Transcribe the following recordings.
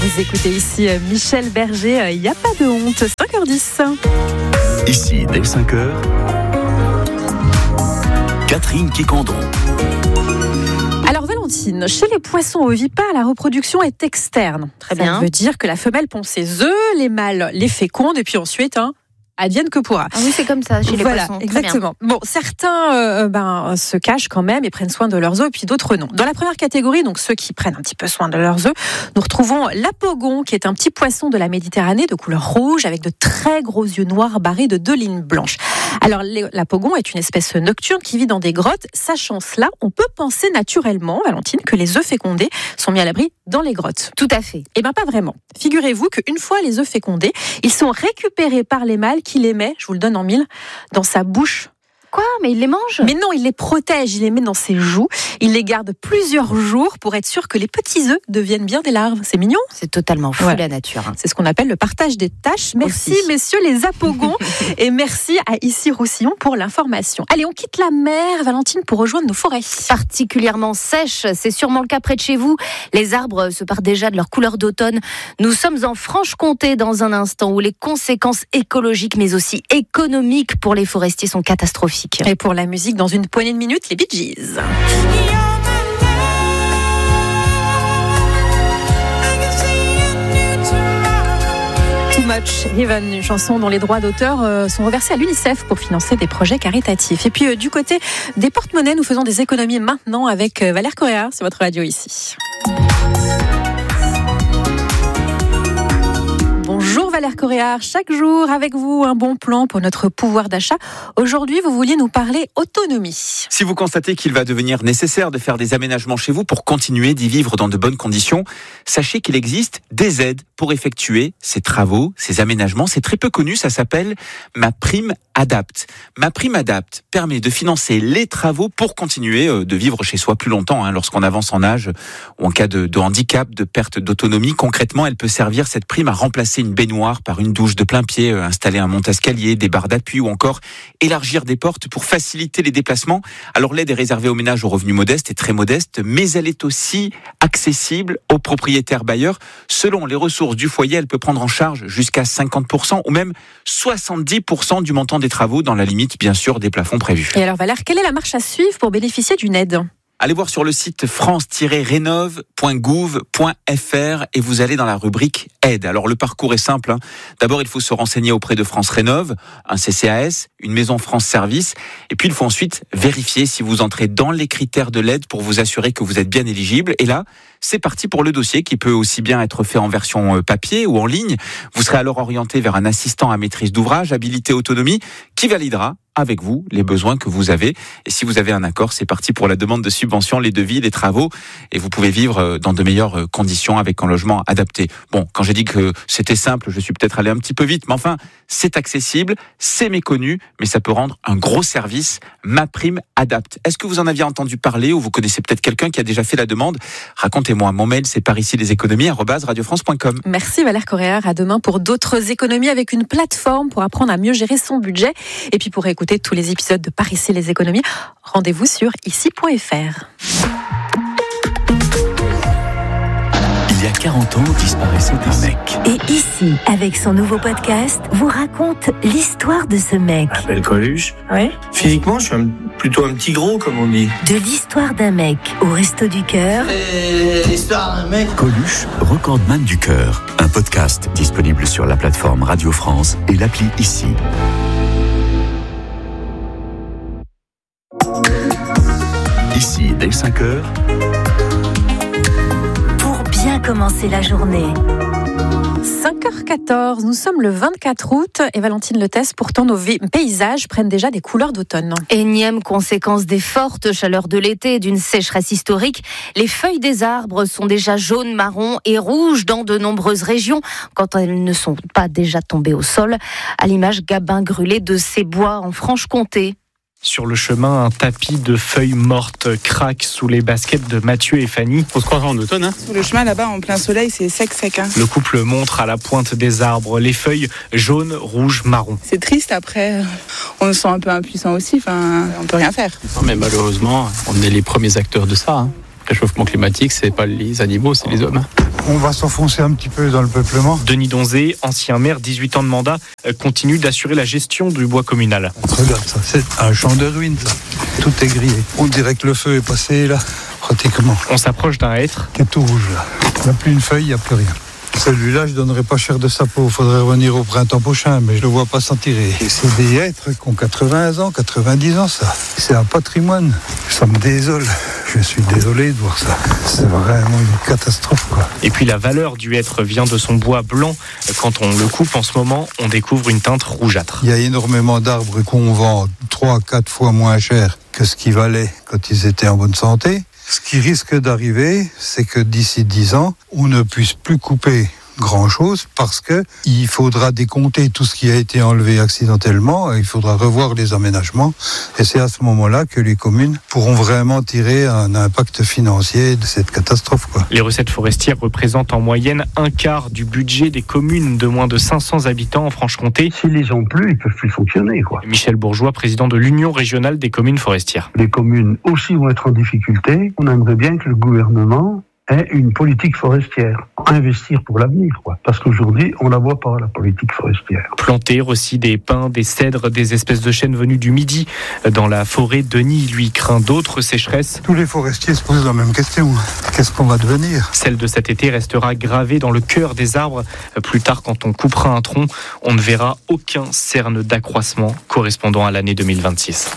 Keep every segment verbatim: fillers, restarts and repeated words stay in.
Vous écoutez ici Michel Berger, il n'y a pas de honte, cinq heures dix. Ici, dès cinq heures, Catherine Quicandon. Alors Valentine, chez les poissons ovipares, la reproduction est externe. Très Ça bien. veut dire que la femelle pond ses œufs, les mâles les fécondent et puis ensuite, hein, advienne que pourra. Ah oui, c'est comme ça chez les Voilà, poissons. Très exactement. Bon, certains euh, ben, se cachent quand même et prennent soin de leurs œufs, et puis d'autres non. Dans la première catégorie, donc ceux qui prennent un petit peu soin de leurs œufs, nous retrouvons l'apogon, qui est un petit poisson de la Méditerranée de couleur rouge, avec de très gros yeux noirs barrés de deux lignes blanches. Alors, l'apogon est une espèce nocturne qui vit dans des grottes. Sachant cela, on peut penser naturellement, Valentine, que les œufs fécondés sont mis à l'abri dans les grottes. Tout à fait. Eh bien, pas vraiment. Figurez-vous qu'une fois les œufs fécondés, ils sont récupérés par les mâles qui les met, je vous le donne en mille, dans sa bouche. Quoi ? Mais il les mange ? Mais non, il les protège, il les met dans ses joues, il les garde plusieurs jours pour être sûr que les petits œufs deviennent bien des larves. C'est mignon ? C'est totalement fou, Voilà. la nature. C'est ce qu'on appelle le partage des tâches. Merci Aussi. messieurs les apogons et merci à Issy Roussillon pour l'information. Allez, on quitte la mer, Valentine, pour rejoindre nos forêts. Particulièrement sèche, c'est sûrement le cas près de chez vous. Les arbres se partent déjà de leur couleur d'automne. Nous sommes en Franche-Comté dans un instant où les conséquences écologiques mais aussi économiques pour les forestiers sont catastrophiques. Et pour la musique, dans une poignée de minutes, les Bee Gees. Too Much Heaven, une chanson dont les droits d'auteur euh, sont reversés à l'UNICEF pour financer des projets caritatifs. Et puis euh, du côté des porte-monnaies, nous faisons des économies maintenant avec euh, Valère Correa, c'est votre radio ici. Bonjour Valère Correa, chaque jour avec vous un bon plan pour notre pouvoir d'achat. Aujourd'hui, vous vouliez nous parler autonomie. Si vous constatez qu'il va devenir nécessaire de faire des aménagements chez vous pour continuer d'y vivre dans de bonnes conditions, sachez qu'il existe des aides pour effectuer ces travaux, ces aménagements. C'est très peu connu, ça s'appelle Ma Prime Adapt. Ma Prime Adapt permet de financer les travaux pour continuer de vivre chez soi plus longtemps, hein, lorsqu'on avance en âge ou en cas de, de handicap, de perte d'autonomie. Concrètement, elle peut servir, cette prime, à remplacer une baignoire par une douche de plein pied, installer un monte-escalier, des barres d'appui ou encore élargir des portes pour faciliter les déplacements. Alors l'aide est réservée aux ménages aux revenus modestes et très modestes, mais elle est aussi accessible aux propriétaires bailleurs. Selon les ressources du foyer, elle peut prendre en charge jusqu'à cinquante pour cent ou même soixante-dix pour cent du montant des travaux, dans la limite bien sûr des plafonds prévus. Et alors Valère, quelle est la marche à suivre pour bénéficier d'une aide ? Allez voir sur le site france tiret rénov point gouv point f r et vous allez dans la rubrique aide. Alors le parcours est simple, hein. D'abord, il faut se renseigner auprès de France Rénov, un C C A S, une maison France Service, et puis il faut ensuite vérifier si vous entrez dans les critères de l'aide pour vous assurer que vous êtes bien éligible. Et là, c'est parti pour le dossier qui peut aussi bien être fait en version papier ou en ligne. Vous serez alors orienté vers un assistant à maîtrise d'ouvrage, habilité autonomie, qui validera avec vous les besoins que vous avez. Et si vous avez un accord, c'est parti pour la demande de subvention, les devis, les travaux. Et vous pouvez vivre dans de meilleures conditions avec un logement adapté. Bon, quand j'ai dit que c'était simple, je suis peut-être allé un petit peu vite. Mais enfin, c'est accessible, c'est méconnu, mais ça peut rendre un gros service. Ma Prime Adapt. Est-ce que vous en aviez entendu parler ou vous connaissez peut-être quelqu'un qui a déjà fait la demande ? Racontez-moi. Mon mail, c'est par ici les économies arobase radio france point com. Merci Valère Correa. À demain pour d'autres économies avec une plateforme pour apprendre à mieux gérer son budget. Et puis pour écouter tous les épisodes de Par ici les économies, rendez-vous sur ici point f r. Il y a quarante ans, disparaissait un mec. Et ici, avec son nouveau podcast, vous raconte l'histoire de ce mec. Je m'appelle Coluche. Oui. Physiquement, je suis un- plutôt un petit gros, comme on dit. De l'histoire d'un mec au Resto du Cœur Et l'histoire d'un mec. Coluche, recordman du cœur. Un podcast disponible sur la plateforme Radio France et l'appli Ici. Ici, dès cinq heures, pour bien commencer la journée. cinq heures quatorze, nous sommes le vingt-quatre août et Valentine Letesse, pourtant nos vi- paysages prennent déjà des couleurs d'automne. Énième conséquence des fortes chaleurs de l'été et d'une sécheresse historique, les feuilles des arbres sont déjà jaunes, marron et rouges dans de nombreuses régions quand elles ne sont pas déjà tombées au sol, à l'image Gabin Grulé de ces bois en Franche-Comté. Sur le chemin, un tapis de feuilles mortes craque sous les baskets de Mathieu et Fanny. On se croirait en automne, hein. Sur le chemin là-bas, en plein soleil, c'est sec, sec. Hein. Le couple montre à la pointe des arbres les feuilles jaunes, rouges, marron. C'est triste après. On se sent un peu impuissant aussi. Enfin, on peut rien faire. Non, mais malheureusement, on est les premiers acteurs de ça. Hein. Le réchauffement climatique, c'est pas les animaux, c'est les hommes. On va s'enfoncer un petit peu dans le peuplement. Denis Donzé, ancien maire, dix-huit ans de mandat, continue d'assurer la gestion du bois communal. Regarde ça, c'est un champ de ruines, ça. Tout est grillé. On dirait que le feu est passé là, pratiquement. On s'approche d'un hêtre. Qui est tout rouge là. Il n'y a plus une feuille, il n'y a plus rien. Celui-là, je ne donnerais pas cher de sa peau. Il faudrait revenir au printemps prochain, mais je ne le vois pas s'en tirer. Et c'est des hêtres qui ont quatre-vingts ans, quatre-vingt-dix ans, ça. C'est un patrimoine. Ça me désole. Je suis désolé de voir ça. C'est vraiment une catastrophe, quoi. Et puis la valeur du hêtre vient de son bois blanc. Quand on le coupe en ce moment, on découvre une teinte rougeâtre. Il y a énormément d'arbres qu'on vend trois à quatre fois moins cher que ce qu'ils valaient quand ils étaient en bonne santé. Ce qui risque d'arriver, c'est que d'ici dix ans, on ne puisse plus couper grand-chose parce que il faudra décompter tout ce qui a été enlevé accidentellement, il faudra revoir les aménagements et c'est à ce moment-là que les communes pourront vraiment tirer un impact financier de cette catastrophe, quoi. Les recettes forestières représentent en moyenne un quart du budget des communes de moins de cinq cents habitants en Franche-Comté. S'ils les ont plus, ils peuvent plus fonctionner, quoi. Michel Bourgeois, président de l'Union régionale des communes forestières. Les communes aussi vont être en difficulté. On aimerait bien que le gouvernement ait une politique forestière. Investir pour l'avenir, quoi. Parce qu'aujourd'hui, on la voit pas, la politique forestière. Planter aussi des pins, des cèdres, des espèces de chênes venues du Midi. Dans la forêt, Denis, lui, craint d'autres sécheresses. Tous les forestiers se posent la même question. Qu'est-ce qu'on va devenir ? Celle de cet été restera gravée dans le cœur des arbres. Plus tard, quand on coupera un tronc, on ne verra aucun cerne d'accroissement correspondant à l'année deux mille vingt-six.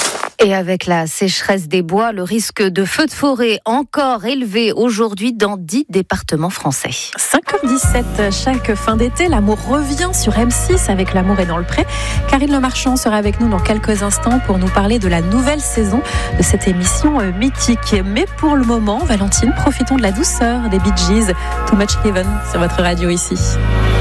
Et avec la sécheresse des bois, le risque de feux de forêt encore élevé aujourd'hui dans dix départements français. cinq heures dix-sept, chaque fin d'été, l'amour revient sur M six avec L'amour est dans le pré. Karine Le Marchand sera avec nous dans quelques instants pour nous parler de la nouvelle saison de cette émission mythique. Mais pour le moment, Valentine, profitons de la douceur des Bee Gees. Too Much Heaven sur votre radio ici.